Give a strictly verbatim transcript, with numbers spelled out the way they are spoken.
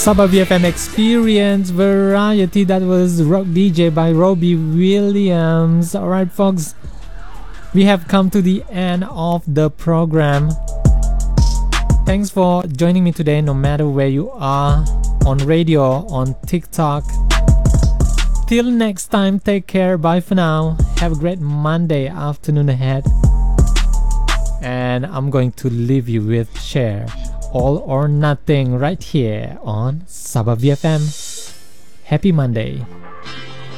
Sabah V F M Experience Variety. That was Rock D J by Robbie Williams. Alright folks, we have come to the end of the program. Thanks for joining me today, no matter where you are, on radio, on TikTok. Till next time, take care. Bye for now. Have a great Monday afternoon ahead. And I'm going to leave you with Cher, All or Nothing, right here on Sabah V F M. Happy Monday.